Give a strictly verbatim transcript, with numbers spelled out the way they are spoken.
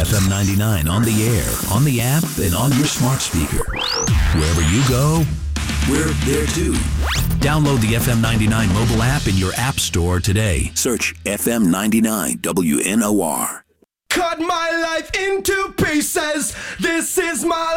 F M ninety-nine on the air, on the app, and on your smart speaker. Wherever you go, we're there too. Download the F M ninety-nine mobile app in your app store today. Search F M ninety-nine W N O R. Cut my life into pieces. This is my